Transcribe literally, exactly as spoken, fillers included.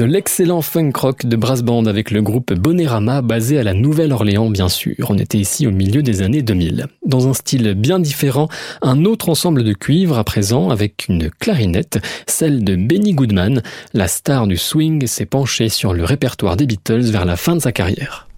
De l'excellent funk rock de brass band avec le groupe Bonérama basé à la Nouvelle-Orléans bien sûr. On était ici au milieu des années deux mille. Dans un style bien différent, un autre ensemble de cuivre à présent avec une clarinette, celle de Benny Goodman. La star du swing s'est penchée sur le répertoire des Beatles vers la fin de sa carrière.